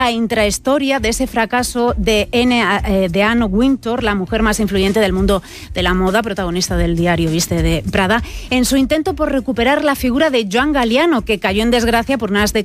La intrahistoria de ese fracaso de Anne Wintour, la mujer más influyente del mundo de la moda, protagonista del diario Viste de Prada, en su intento por recuperar la figura de Joan Galliano, que cayó en desgracia por unas